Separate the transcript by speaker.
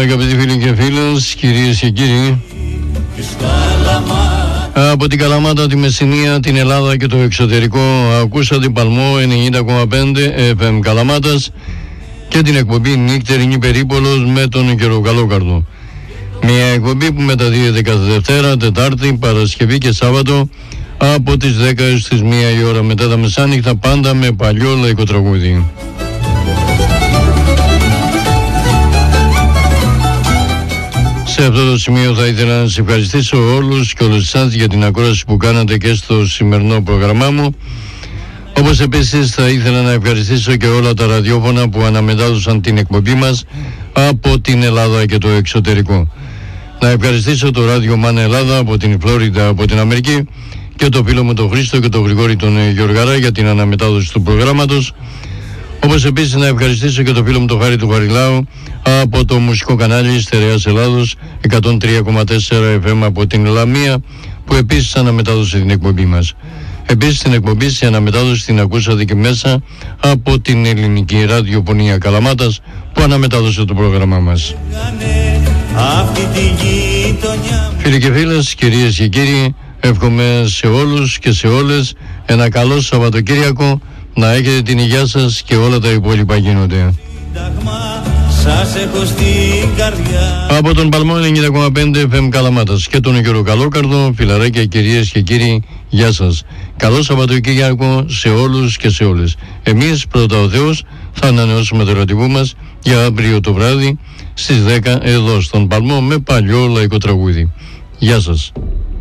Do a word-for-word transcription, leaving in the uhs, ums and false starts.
Speaker 1: Αγαπητοί φίλοι και φίλες, κυρίες και κύριοι, από την Καλαμάτα, τη Μεσσηνία, την Ελλάδα και το εξωτερικό, ακούσατε Παλμό ενενήντα κόμμα πέντε εφ εμ Καλαμάτας και την εκπομπή Νύκτερινη Περίπολος με τον Γεροκαλόκαρδο. Μια εκπομπή που μεταδίδεται κάθε Δευτέρα, Τετάρτη, Παρασκευή και Σάββατο από τις δέκα έως τις μία η ώρα μετά τα μεσάνυχτα, πάντα με παλιό λαϊκό τραγούδι. Σε αυτό το σημείο θα ήθελα να σας ευχαριστήσω όλους και όλους εσάς για την ακρόαση που κάνατε και στο σημερινό πρόγραμμά μου. Όπως επίσης θα ήθελα να ευχαριστήσω και όλα τα ραδιόφωνα που αναμετάδωσαν την εκπομπή μας από την Ελλάδα και το εξωτερικό. Να ευχαριστήσω το Ράδιο Μάνα Ελλάδα από την Φλόριντα, από την Αμερική, και το φίλο μου τον Χρήστο και τον Γρηγόρη τον Γιωργαρά για την αναμετάδοση του προγράμματος. Όπως επίσης να ευχαριστήσω και το φίλο μου τον Χάρη του Γαριλάου από το μουσικό κανάλι Στερεάς Ελλάδος εκατόν τρία κόμμα τέσσερα εφ εμ από την Λαμία, που επίσης αναμετάδωσε την εκπομπή μας. Επίσης την εκπομπή σε αναμετάδοση την ακούσατε και μέσα από την Ελληνική Ραδιοφωνία Καλαμάτας, που αναμετάδωσε το πρόγραμμά μας. Φίλοι και φίλες, κυρίες και κύριοι, εύχομαι σε όλους και σε όλες ένα καλό Σαββατοκύριακο, να έχετε την υγεία σας και όλα τα υπόλοιπα γίνονται. Σας έχω στην καρδιά. Από τον Παλμό ενενήντα κόμμα πέντε εφ εμ Καλαμάτας και τον Γεροκαλόκαρδο, φιλαράκια, κυρίες και κύριοι, γεια σας. Καλό Σαββατοκύριακο σε όλους και σε όλες. Εμείς πρώτα ο Θεός θα ανανεώσουμε το ραντεβού μας για αύριο το βράδυ στις δέκα εδώ στον Παλμό με παλιό λαϊκό τραγούδι. Γεια σας.